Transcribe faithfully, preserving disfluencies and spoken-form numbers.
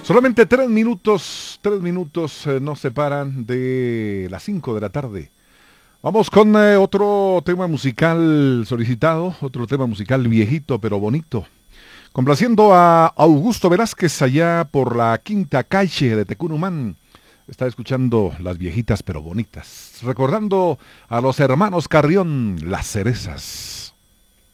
Solamente tres minutos, tres minutos eh, nos separan de las cinco de la tarde. Vamos con eh, otro tema musical solicitado, otro tema musical viejito pero bonito. Complaciendo a Augusto Velázquez allá por la quinta calle de Tecunumán. Está escuchando las viejitas pero bonitas. Recordando a los hermanos Carrión, las cerezas.